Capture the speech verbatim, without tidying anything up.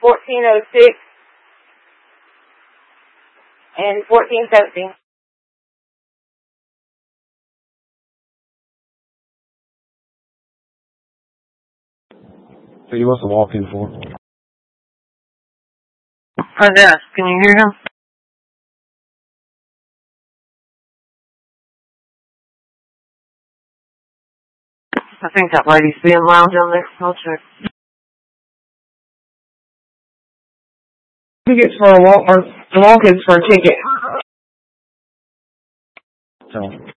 fourteen oh six and fourteen seventeen. So you must have walked in for. Front desk, can you hear him? I think that lady's being loud down there. I'll check. Tickets for a walk, or the walk-ins for a ticket. So.